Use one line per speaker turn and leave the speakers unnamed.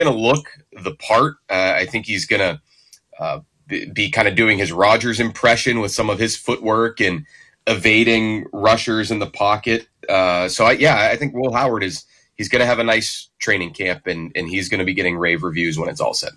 going to look the part. I think he's going to be kind of doing his Rodgers impression with some of his footwork and evading rushers in the pocket. I think Will Howard he's going to have a nice training camp, and he's going to be getting rave reviews when it's all said.